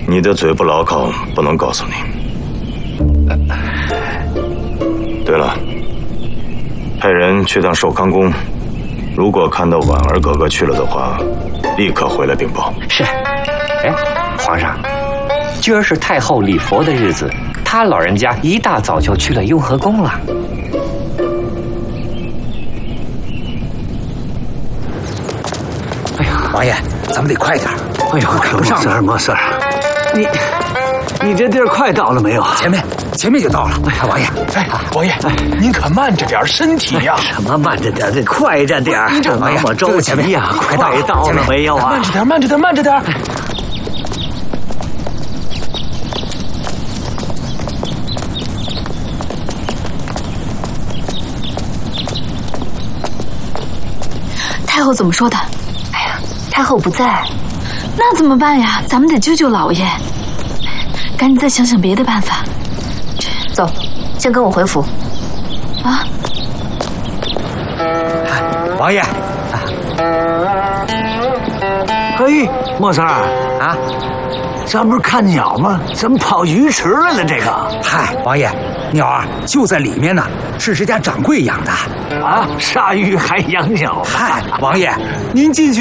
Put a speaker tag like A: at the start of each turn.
A: 你的嘴不牢靠，不能告诉你。对了，派人去趟寿康宫，如果看到婉儿哥哥去了的话，立刻回来禀报。
B: 是。哎，皇上，今儿是太后礼佛的日子，他老人家一大早就去了雍和宫了。
C: 哎呀，王爷，咱们得快点。
D: 哎呦，
C: 赶不上了。
D: 莫四儿，你这地儿快到了没有？
C: 前面就到了。哎呀，王爷，
E: 王爷，您可慢着点身体呀！
D: 什么慢着点，这快着点。
C: 这王爷，
D: 我着急呀，快到了没有啊？
E: 慢着点。
F: 太后怎么说的？
G: 哎呀，太后不在，
F: 那怎么办呀？咱们得救救老爷，赶紧再想想别的办法。
G: 走，先跟我回府。
F: 啊，
C: 王爷。
D: 嘿，莫三儿
C: 啊，
D: 咱不是看鸟吗？怎么跑鱼池来了？这个？
C: 嗨，王爷，鸟儿就在里面呢，是这家掌柜养的。
D: 啊，鲨鱼还养鸟？
C: 嗨，王爷，您进去。